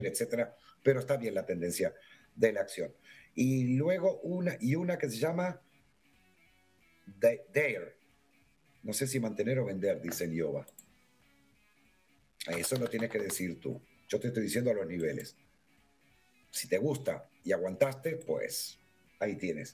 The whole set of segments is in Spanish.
etcétera, pero está bien la tendencia de la acción. Y luego una que se llama Dare. No sé si mantener o vender, dice Nioba. Eso lo tienes que decir tú. Yo te estoy diciendo a los niveles. Si te gusta y aguantaste, pues ahí tienes.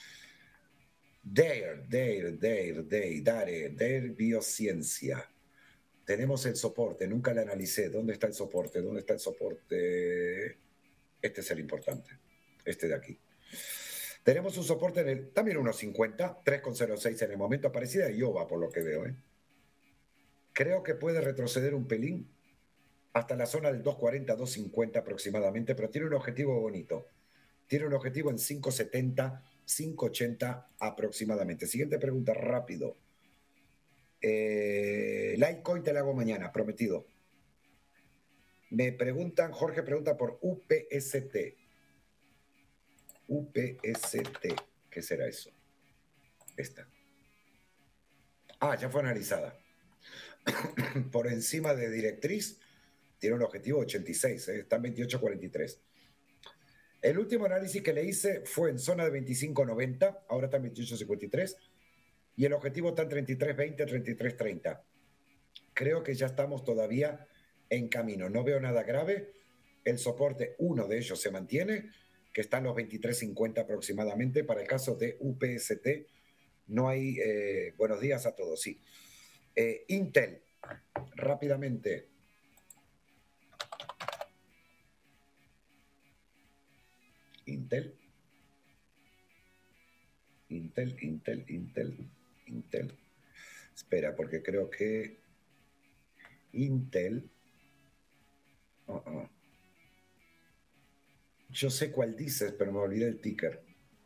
Dare Biociencia. Tenemos el soporte, nunca la analicé. ¿Dónde está el soporte? ¿Dónde está el soporte? Este es el importante, este de aquí. Tenemos un soporte en el, también 1.50, 3,06 en el momento, parecida a Ioba por lo que veo. Creo que puede retroceder un pelín hasta la zona del 2.40, 2.50 aproximadamente, pero tiene un objetivo bonito. Tiene un objetivo en 5.70, 5.80 aproximadamente. Siguiente pregunta, rápido. Litecoin te la hago mañana, prometido. Me preguntan, Jorge pregunta por UPST. UPST, ¿qué será eso? Esta. Ah, ya fue analizada. Por encima de directriz, tiene un objetivo 86, está en 28.43. El último análisis que le hice fue en zona de 25.90, ahora está en 28.53, y el objetivo está en 33.20, 33.30. Creo que ya estamos todavía en camino, no veo nada grave. El soporte, uno de ellos se mantiene, que está en los 23.50 aproximadamente. Para el caso de UPST, no hay... buenos días a todos, sí. Intel, rápidamente. Intel. Espera, porque creo que Intel... Yo sé cuál dices, pero me olvidé el ticker.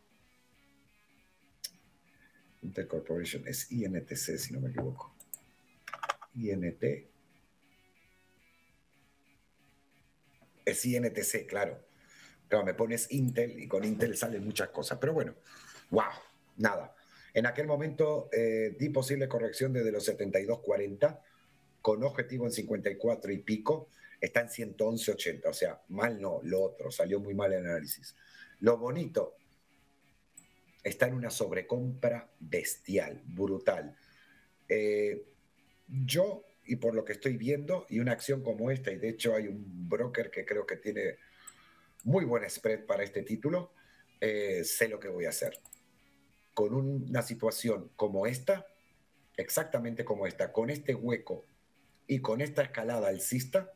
Intel Corporation es INTC, si no me equivoco. INT. Es INTC, claro. Claro, me pones Intel y con Intel salen muchas cosas. Pero bueno, wow, nada. En aquel momento di posible corrección desde los 72.40 con objetivo en 54 y pico. Está en 111.80. O sea, mal no, lo otro. Salió muy mal el análisis. Lo bonito, está en una sobrecompra bestial, brutal. Yo, y por lo que estoy viendo, y una acción como esta, y de hecho hay un broker que creo que tiene muy buen spread para este título, sé lo que voy a hacer. Con una situación como esta, exactamente como esta, con este hueco y con esta escalada alcista,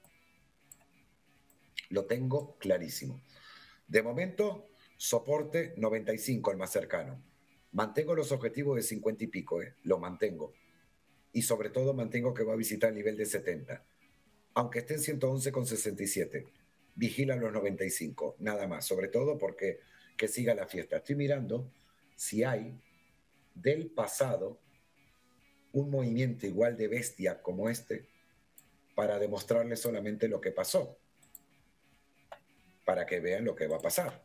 lo tengo clarísimo. De momento, soporte 95, el más cercano. Mantengo los objetivos de 50 y pico, lo mantengo. Y sobre todo mantengo que va a visitar el nivel de 70. Aunque esté en 111,67. Vigila los 95, nada más. Sobre todo porque que siga la fiesta. Estoy mirando si hay del pasado un movimiento igual de bestia como este para demostrarles solamente lo que pasó. Para que vean lo que va a pasar.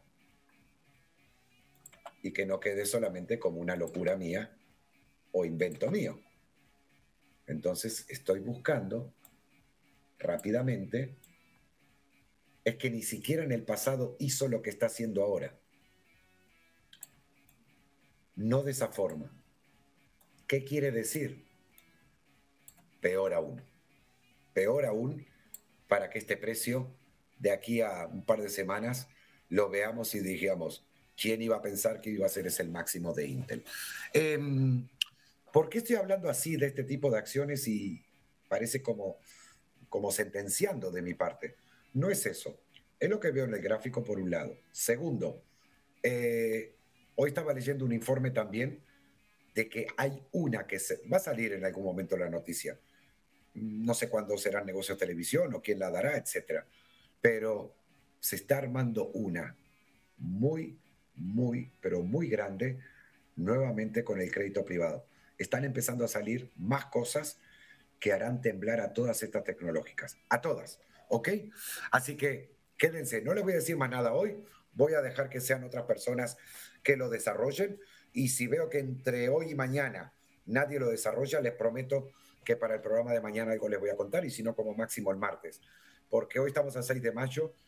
Y que no quede solamente como una locura mía o invento mío. Entonces estoy buscando rápidamente. Es que ni siquiera en el pasado hizo lo que está haciendo ahora. No de esa forma. ¿Qué quiere decir? Peor aún. Peor aún para que este precio de aquí a un par de semanas lo veamos y digamos, ¿quién iba a pensar que iba a ser ese el máximo de Intel? ¿Por qué estoy hablando así de este tipo de acciones y parece como sentenciando de mi parte? No es eso. Es lo que veo en el gráfico por un lado. Segundo, hoy estaba leyendo un informe también de que hay una que va a salir en algún momento la noticia. No sé cuándo serán negocios de televisión o quién la dará, etcétera. Pero se está armando una muy, pero muy grande nuevamente con el crédito privado. Están empezando a salir más cosas que harán temblar a todas estas tecnológicas. A todas, ¿ok? Así que quédense. No les voy a decir más nada hoy. Voy a dejar que sean otras personas que lo desarrollen. Y si veo que entre hoy y mañana nadie lo desarrolla, les prometo que para el programa de mañana algo les voy a contar. Y si no, como máximo el martes. Porque hoy estamos a 6 de mayo